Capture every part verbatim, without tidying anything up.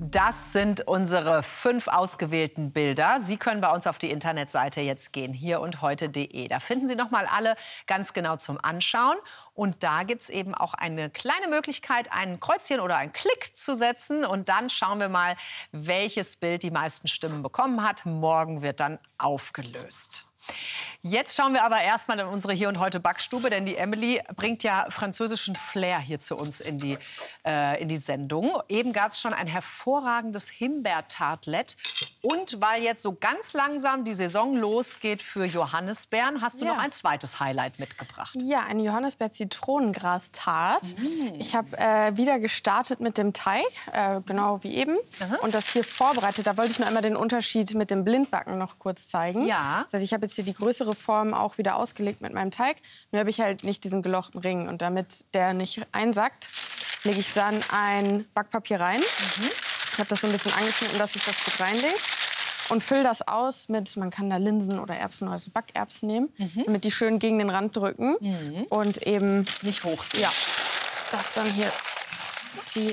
Das sind unsere fünf ausgewählten Bilder. Sie können bei uns auf die Internetseite jetzt gehen, hier und heute punkt de. Da finden Sie noch mal alle ganz genau zum Anschauen. Und da gibt es eben auch eine kleine Möglichkeit, ein Kreuzchen oder einen Klick zu setzen. Und dann schauen wir mal, welches Bild die meisten Stimmen bekommen hat. Morgen wird dann aufgelöst. Jetzt schauen wir aber erstmal in unsere Hier und heute Backstube, denn die Emily bringt ja französischen Flair hier zu uns in die, äh, in die Sendung. Eben gab es schon ein hervorragendes Himbeertartlet. Und weil jetzt so ganz langsam die Saison losgeht für Johannisbeeren, hast du Ja. noch ein zweites Highlight mitgebracht. Ja, eine Johannisbeer-Zitronengras-Tart. Mm. Ich habe äh, wieder gestartet mit dem Teig, äh, genau wie eben. Aha. Und das hier vorbereitet. Da wollte ich nur einmal den Unterschied mit dem Blindbacken noch kurz zeigen. Ja. Das heißt, ich habe jetzt hier die größere Form auch wieder ausgelegt mit meinem Teig. Nur habe ich halt nicht diesen gelochten Ring. Und damit der nicht einsackt, lege ich dann ein Backpapier rein. Mhm. Ich habe das so ein bisschen angeschnitten, dass sich das gut reinlegt. Und fülle das aus mit, man kann da Linsen oder Erbsen oder so Backerbsen nehmen, Mhm. damit die schön gegen den Rand drücken. Mhm. Und eben, Nicht hoch. ja, das dann hier die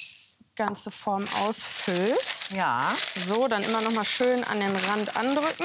ganze Form ausfüllt. Ja. So, dann immer noch mal schön an den Rand andrücken.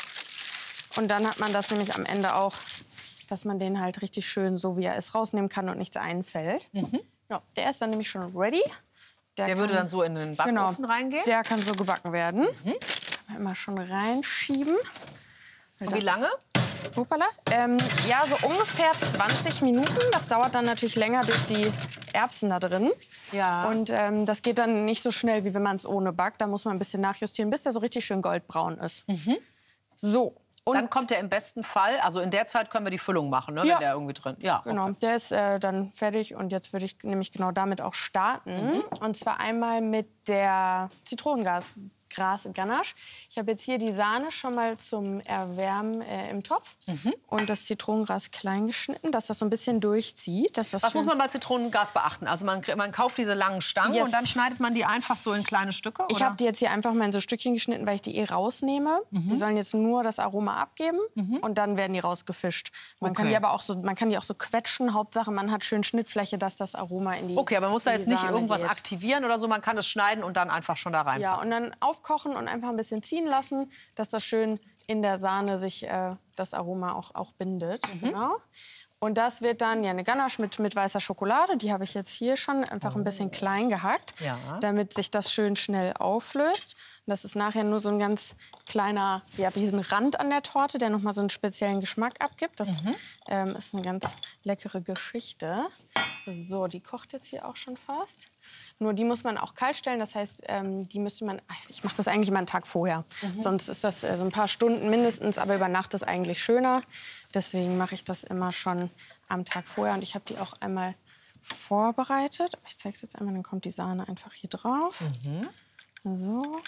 Und dann hat man das nämlich am Ende auch, dass man den halt richtig schön, so wie er ist, rausnehmen kann und nichts einfällt. Mhm. Ja, der ist dann nämlich schon ready. Der kann, würde dann so in den Backofen genau, reingehen? Der kann so gebacken werden. Mhm. Kann man immer schon reinschieben. Und wie lange? Ist, hoppala. Ähm, ja, so ungefähr zwanzig Minuten. Das dauert dann natürlich länger durch die Erbsen da drin. Ja. Und ähm, das geht dann nicht so schnell, wie wenn man es ohne backt. Da muss man ein bisschen nachjustieren, bis der so richtig schön goldbraun ist. Mhm. So. Und dann kommt er im besten Fall, also in der Zeit können wir die Füllung machen, ne, Ja. wenn der irgendwie drin. Ja, Genau, okay. der ist äh, dann fertig und jetzt würde ich nämlich genau damit auch starten. Mhm. Und zwar einmal mit der Zitronengras. Gras Ganache. Ich habe jetzt hier die Sahne schon mal zum Erwärmen äh, im Topf Mhm. und das Zitronengras klein geschnitten, dass das so ein bisschen durchzieht. Dass das Was schön muss man bei Zitronengras beachten? Also man, man kauft diese langen Stangen Yes. und dann schneidet man die einfach so in kleine Stücke? Ich oder? habe die jetzt hier einfach mal in so Stückchen geschnitten, weil ich die eh rausnehme. Mhm. Die sollen jetzt nur das Aroma abgeben und dann werden die rausgefischt. Man kann Okay. die aber auch so, man kann die auch so quetschen. Hauptsache, man hat schön Schnittfläche, dass das Aroma in die Okay, aber man muss da in die jetzt nicht Sahne irgendwas geht. aktivieren oder so. Man kann es schneiden und dann einfach schon da rein. Ja, und dann aufkochen und einfach ein bisschen ziehen lassen, dass das schön in der Sahne sich äh, das Aroma auch, auch bindet. Genau. Und das wird dann ja eine Ganache mit, mit weißer Schokolade. Die habe ich jetzt hier schon einfach ein bisschen klein gehackt, Ja. damit sich das schön schnell auflöst. Und das ist nachher nur so ein ganz kleiner, ja, wie so ein Rand an der Torte, der noch mal so einen speziellen Geschmack abgibt. Das ähm, ist eine ganz leckere Geschichte. So, die kocht jetzt hier auch schon fast. Nur die muss man auch kalt stellen. Das heißt, ähm, die müsste man. Also ich mache das eigentlich immer einen Tag vorher. Mhm. Sonst ist das äh, so ein paar Stunden mindestens. Aber über Nacht ist eigentlich schöner. Deswegen mache ich das immer schon am Tag vorher. Und ich habe die auch einmal vorbereitet. Ich zeige es jetzt einmal. Dann kommt die Sahne einfach hier drauf. Mhm. So.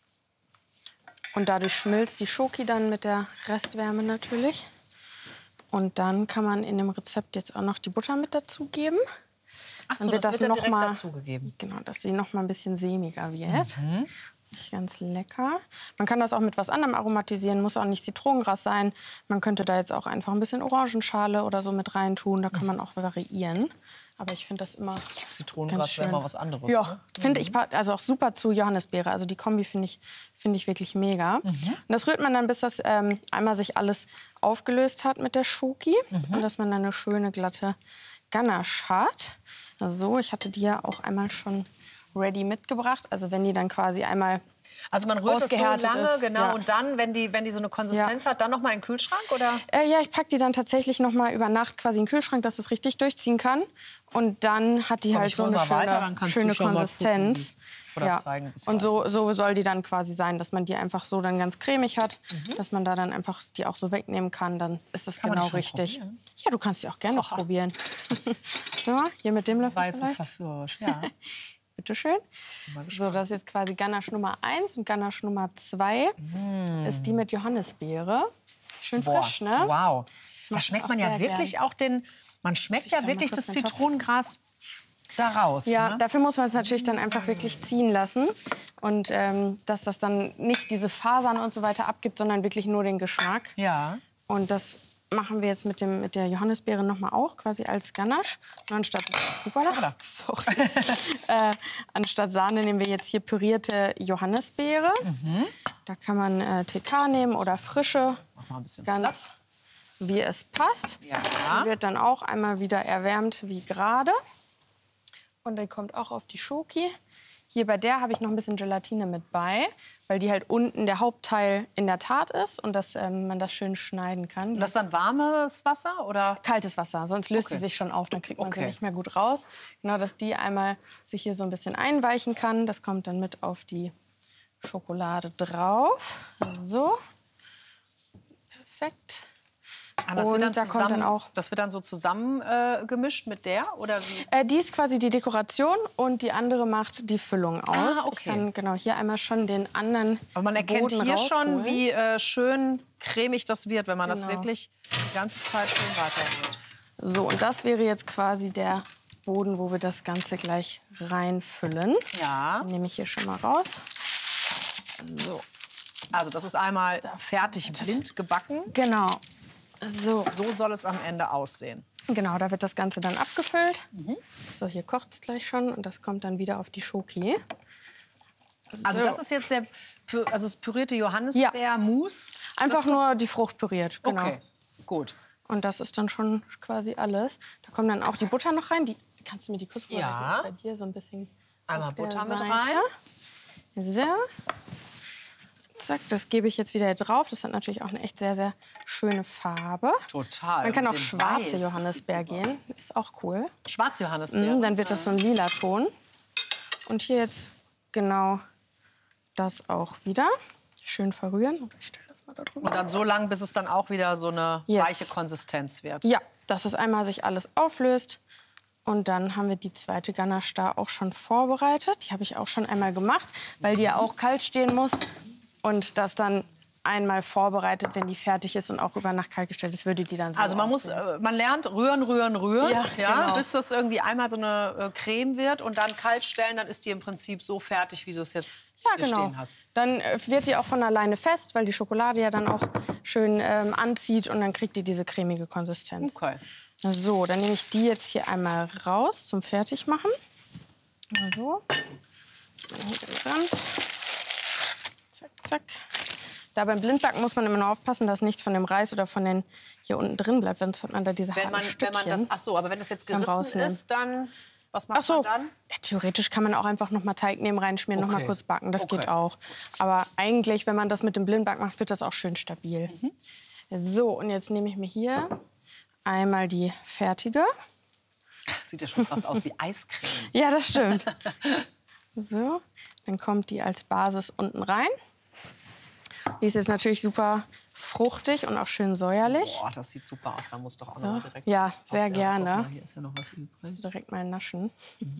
Und dadurch schmilzt die Schoki dann mit der Restwärme natürlich. Und dann kann man in dem Rezept jetzt auch noch die Butter mit dazugeben. Ach so, Dann wird das das wird dann noch direkt mal- dazugegeben. Genau, dass sie noch mal ein bisschen sämiger wird. Mhm. Ganz lecker. Man kann das auch mit was anderem aromatisieren, muss auch nicht Zitronengras sein. Man könnte da jetzt auch einfach ein bisschen Orangenschale oder so mit reintun. Da kann man auch variieren. Aber ich finde das immer ganz Zitronengras schön. wäre mal was anderes. Ja, Ne? finde ich pa- also auch super zu Johannisbeere. Also die Kombi finde ich, finde ich wirklich mega. Mhm. Und das rührt man dann, bis das ähm, einmal sich alles aufgelöst hat mit der Schoki. Mhm. Und dass man dann eine schöne, glatte Ganache hat. So, ich hatte die ja auch einmal schon ready mitgebracht. Also wenn die dann quasi einmal Also man rührt das so ausgehärtet lange, ist, genau. ja. Und dann, wenn die, wenn die so eine Konsistenz hat, dann noch mal in den Kühlschrank, oder? Äh, ja, ich packe die dann tatsächlich noch mal über Nacht quasi in den Kühlschrank, dass es richtig durchziehen kann. Und dann hat die Komm, halt ich so hol eine mal schöne, weiter, dann kannst du schöne schon mal Konsistenz. gucken, wie- oder zeigen, wie es Und so, so soll die dann quasi sein, dass man die einfach so dann ganz cremig hat, Mhm. dass man da dann einfach die auch so wegnehmen kann. Dann ist das Kann man die genau schon richtig. probieren? Ja, du kannst die auch gerne probieren. So, hier mit dem Löffel War jetzt so vielleicht. verführerisch, ja. Bitte schön. Mal So, das ist jetzt quasi Ganache Nummer eins und Ganache Nummer zwei ist die mit Johannisbeere. Schön Boah, frisch, ne? wow. Da Mach ich schmeckt auch man ja sehr wirklich gern. auch den, man schmeckt ich ja da mal wirklich kurz das den Topf- Zitronengras daraus. Ja, ne? dafür muss man es natürlich dann einfach wirklich ziehen lassen. Und ähm, dass das dann nicht diese Fasern und so weiter abgibt, sondern wirklich nur den Geschmack. Ja. Und das machen wir jetzt mit, dem, mit der Johannisbeere noch mal auch quasi als Ganache. Und anstatt, Hoppala, sorry. äh, anstatt Sahne nehmen wir jetzt hier pürierte Johannisbeere. Mhm. Da kann man äh, T K nehmen oder frische. Mach mal ein bisschen ganz Platz. Wie es passt. Ja. Die wird dann auch einmal wieder erwärmt wie gerade. Und dann kommt auch auf die Schoki. Hier bei der habe ich noch ein bisschen Gelatine mit bei, weil die halt unten der Hauptteil in der Tat ist und dass ähm, man das schön schneiden kann. Und das ist dann warmes Wasser oder? Kaltes Wasser, sonst löst Okay. sie sich schon auf, dann kriegt man Okay. sie nicht mehr gut raus. Genau, dass die einmal sich hier so ein bisschen einweichen kann. Das kommt dann mit auf die Schokolade drauf. So. Perfekt. Ah, das, Und wird dann da zusammen, kommt dann auch- das wird dann so zusammen äh, gemischt mit der? Oder wie? Äh, die ist quasi die Dekoration und die andere macht die Füllung aus. Ah, okay. Ich kann genau hier einmal schon den anderen Aber man erkennt Boden hier schon, rausholen. wie äh, schön cremig das wird, wenn man das Genau. wirklich die ganze Zeit schön weiterrührt. So, und das wäre jetzt quasi der Boden, wo wir das Ganze gleich reinfüllen. Ja. Den nehme ich hier schon mal raus. So, Also das ist einmal fertig blind gebacken. genau. So, So soll es am Ende aussehen. genau, da wird das Ganze dann abgefüllt. Mhm. So, hier kocht es gleich schon und das kommt dann wieder auf die Schoki. Also So. das ist jetzt der pü- also das pürierte Johannisbeer-Mousse. Einfach Das- nur die Frucht püriert, genau. Okay, gut. Und das ist dann schon quasi alles. Da kommt dann auch die Butter noch rein. Die, kannst du mir die kurz Ja. rüberreichen? Ist bei dir so ein bisschen Einmal auf der Butter mit Seite. rein. So. Zack, das gebe ich jetzt wieder drauf. Das hat natürlich auch eine echt sehr, sehr schöne Farbe. Total. Man kann Mit auch dem schwarze Weiß, das Johannisbeer sieht super gehen. Ist auch cool. Schwarz-Johannisbeere. Mhm, dann wird das so ein lila Ton. Und hier jetzt genau das auch wieder. Schön verrühren. Und ich stelle das mal da drüber. Und dann so lang, bis es dann auch wieder so eine Yes. weiche Konsistenz wird. Ja, dass es einmal sich alles auflöst. Und dann haben wir die zweite Ganache da auch schon vorbereitet. Die habe ich auch schon einmal gemacht, weil die ja auch kalt stehen muss. Und das dann einmal vorbereitet, wenn die fertig ist und auch über Nacht kalt gestellt ist, würde die dann so Also man muss, aussehen. äh, man lernt rühren, rühren, rühren, Ja, ja, genau. bis das irgendwie einmal so eine äh, Creme wird und dann kalt stellen, dann ist die im Prinzip so fertig, wie du es jetzt Ja, hier genau. stehen hast. Dann äh, wird die auch von alleine fest, weil die Schokolade ja dann auch schön ähm, anzieht und dann kriegt die diese cremige Konsistenz. Okay. So, dann nehme ich die jetzt hier einmal raus zum Fertigmachen. Mal so. Dann hier den Rand. Zack, zack. Da beim Blindbacken muss man immer nur aufpassen, dass nichts von dem Reis oder von den hier unten drin bleibt, sonst hat man da diese Wenn harten man, wenn Stückchen. man das, ach so, aber wenn das jetzt beim gerissen Rausnehmen. ist, dann, was macht Ach so, man dann? ja, theoretisch kann man auch einfach noch mal Teig nehmen, reinschmieren, noch Okay. mal kurz backen. Das Okay. geht auch. Aber eigentlich, wenn man das mit dem Blindback macht, wird das auch schön stabil. Mhm. So, und jetzt nehme ich mir hier einmal die fertige. Sieht ja schon fast aus wie Eiscreme. Ja, das stimmt. So, dann kommt die als Basis unten rein. Die ist jetzt natürlich super fruchtig und auch schön säuerlich. Boah, das sieht super aus. Da muss doch auch noch mal direkt. Ja, sehr was- gerne. Guck mal, hier ist ja noch was übrig. Direkt mal naschen.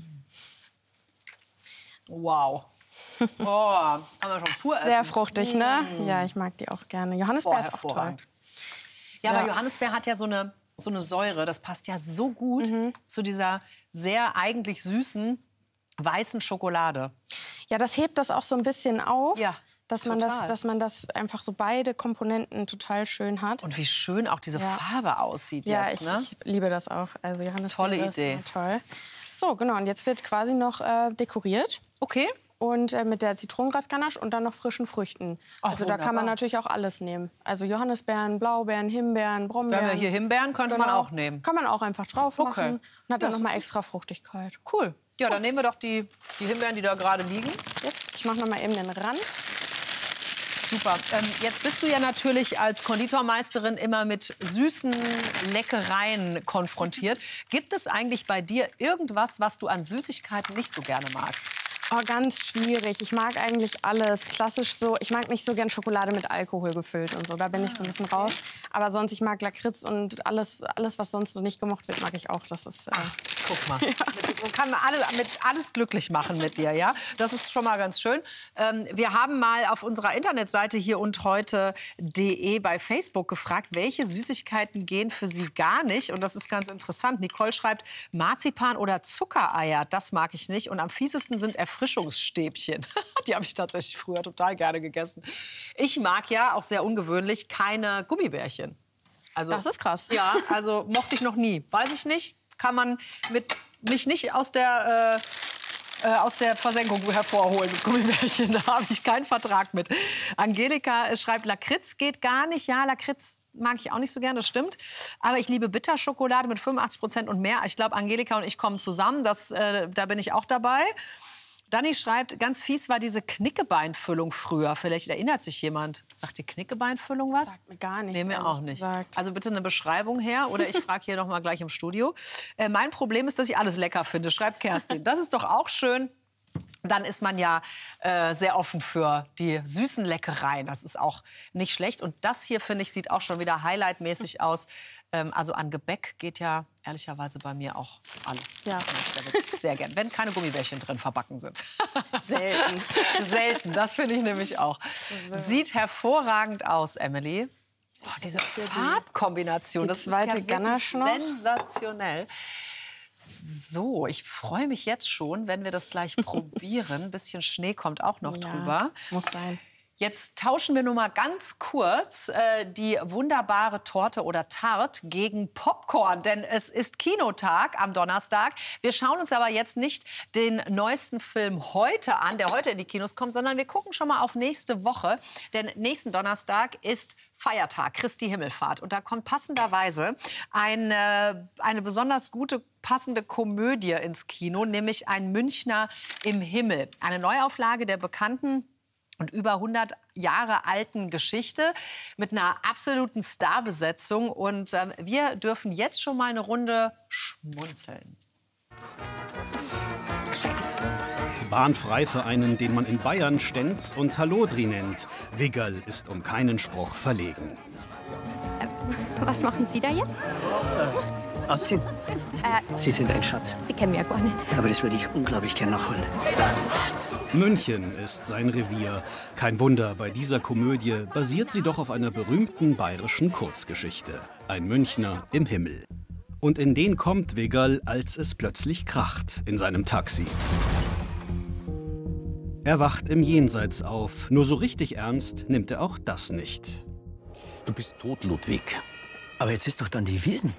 Wow. Oh, haben wir schon pur essen. Sehr fruchtig, ne? Ja, ich mag die auch gerne. Johannisbeer Boah, ist auch toll. hervorragend. Ja, So. aber Johannisbeer hat ja so eine, so eine Säure. Das passt ja so gut Mhm. zu dieser sehr eigentlich süßen weißen Schokolade. Ja, das hebt das auch so ein bisschen auf. Ja, dass man, das, total. dass man das einfach so beide Komponenten total schön hat. Und wie schön auch diese Ja. Farbe aussieht ja, jetzt. ich, Ne? ich liebe das auch. Also Johannisbeer Tolle ist Idee. immer toll. So, genau. Und jetzt wird quasi noch äh, dekoriert. Okay. Und äh, mit der Zitronengrasganache und dann noch frischen Früchten. Ach, also da kann man wunderbar. natürlich auch alles nehmen. Also Johannisbeeren, Blaubeeren, Himbeeren, Wir Brombeeren. haben ja hier Himbeeren, könnte man Genau. auch nehmen. Kann man auch einfach drauf machen. Okay. Und hat dann Ja, noch mal das ist- extra Fruchtigkeit. Cool. Ja, dann nehmen wir doch die, die Himbeeren, die da gerade liegen. Jetzt, ich mache noch mal eben den Rand. Super. Ähm, jetzt bist du ja natürlich als Konditormeisterin immer mit süßen Leckereien konfrontiert. Gibt es eigentlich bei dir irgendwas, was du an Süßigkeiten nicht so gerne magst? Oh, ganz schwierig. Ich mag eigentlich alles. Klassisch so. Ich mag nicht so gern Schokolade mit Alkohol gefüllt und so. Da bin ich so ein bisschen raus. Aber sonst, ich mag Lakritz und alles, alles was sonst so nicht gemocht wird, mag ich auch. Das ist. Äh, Guck mal. Mit, man kann alle, mit alles glücklich machen mit dir, ja? Das ist schon mal ganz schön. Ähm, wir haben mal auf unserer Internetseite hier und heute punkt de bei Facebook gefragt, welche Süßigkeiten gehen für Sie gar nicht. Und das ist ganz interessant. Nicole schreibt, Marzipan oder Zuckereier, das mag ich nicht. Und am fiesesten sind Erfrischungsstäbchen. Die habe ich tatsächlich früher total gerne gegessen. Ich mag ja, auch sehr ungewöhnlich, keine Gummibärchen. Also, das ist krass. Ja, also mochte ich noch nie. Weiß ich nicht. Kann man mit, mich nicht aus der... Äh, Äh, aus der Versenkung hervorholen mit Gummibärchen. Da habe ich keinen Vertrag mit. Angelika schreibt, Lakritz geht gar nicht. Ja, Lakritz mag ich auch nicht so gern, das stimmt. Aber ich liebe Bitterschokolade mit fünfundachtzig Prozent und mehr. Ich glaube, Angelika und ich kommen zusammen. Das, äh, da bin ich auch dabei. Dani schreibt, ganz fies war diese Knickebeinfüllung früher. Vielleicht erinnert sich jemand. Sagt die Knickebeinfüllung was? Sagt mir gar nichts. Nee, mir auch nicht. Gesagt. Also bitte eine Beschreibung her oder ich frage hier noch mal gleich im Studio. Äh, mein Problem ist, dass ich alles lecker finde, schreibt Kerstin. Das ist doch auch schön. Dann ist man ja äh, sehr offen für die süßen Leckereien. Das ist auch nicht schlecht. Und das hier, finde ich, sieht auch schon wieder highlightmäßig aus. Ähm, also an Gebäck geht ja ehrlicherweise bei mir auch alles. Ja. Das mag ich da wirklich sehr gern, wenn keine Gummibärchen drin verbacken sind. Selten. Selten, das finde ich nämlich auch. Sieht hervorragend aus, Emily. Oh, diese Farbkombination, die das zweite ist ja Ganache noch. sensationell. So, ich freue mich jetzt schon, wenn wir das gleich probieren. Ein bisschen Schnee kommt auch noch Ja, drüber. muss sein. Jetzt tauschen wir nur mal ganz kurz äh, die wunderbare Torte oder Tart gegen Popcorn. Denn es ist Kinotag am Donnerstag. Wir schauen uns aber jetzt nicht den neuesten Film heute an, der heute in die Kinos kommt, sondern wir gucken schon mal auf nächste Woche. Denn nächsten Donnerstag ist Feiertag, Christi Himmelfahrt. Und da kommt passenderweise eine, eine besonders gute, passende Komödie ins Kino, nämlich Ein Münchner im Himmel. Eine Neuauflage der bekannten und über hundert Jahre alten Geschichte mit einer absoluten Starbesetzung. Und ähm, wir dürfen jetzt schon mal eine Runde schmunzeln. Bahnfrei für einen, den man in Bayern Stenz und Hallodri nennt. Wiggerl ist um keinen Spruch verlegen. Äh, was machen Sie da jetzt? Äh, Aussehen. Äh, Sie sind ein Schatz. Sie kennen mich ja gar nicht. Aber das würde ich unglaublich gern nachholen. München ist sein Revier. Kein Wunder, bei dieser Komödie basiert sie doch auf einer berühmten bayerischen Kurzgeschichte. Ein Münchner im Himmel. Und in den kommt Wiggerl, als es plötzlich kracht in seinem Taxi. Er wacht im Jenseits auf. Nur so richtig ernst nimmt er auch das nicht. Du bist tot, Ludwig. Aber jetzt ist doch dann die Wiesn.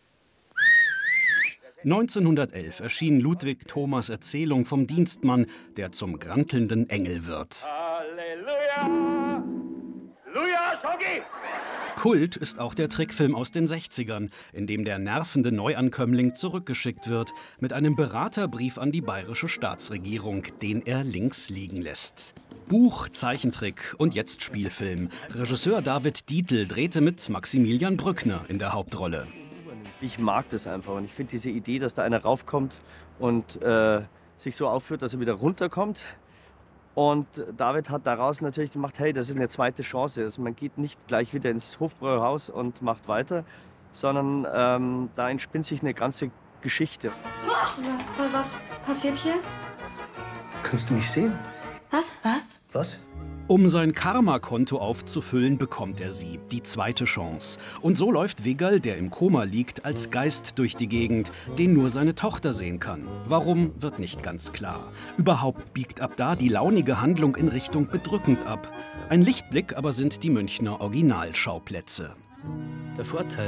neunzehnhundertelf erschien Ludwig Thomas' Erzählung vom Dienstmann, der zum grantelnden Engel wird. Halleluja! Luja, Schoki! Kult ist auch der Trickfilm aus den sechzigern, in dem der nervende Neuankömmling zurückgeschickt wird mit einem Beraterbrief an die bayerische Staatsregierung, den er links liegen lässt. Buch, Zeichentrick und jetzt Spielfilm. Regisseur David Dietl drehte mit Maximilian Brückner in der Hauptrolle. Ich mag das einfach und ich finde diese Idee, dass da einer raufkommt und äh, sich so aufführt, dass er wieder runterkommt. Und David hat daraus natürlich gemacht, hey, das ist eine zweite Chance. Also man geht nicht gleich wieder ins Hofbräuhaus und macht weiter, sondern ähm, da entspinnt sich eine ganze Geschichte. Was passiert hier? Kannst du mich sehen? Was? Was? Was? Um sein Karma-Konto aufzufüllen, bekommt er sie, die zweite Chance. Und so läuft Wiggerl, der im Koma liegt, als Geist durch die Gegend, den nur seine Tochter sehen kann. Warum, wird nicht ganz klar. Überhaupt biegt ab da die launige Handlung in Richtung bedrückend ab. Ein Lichtblick aber sind die Münchner Originalschauplätze. Der Vorteil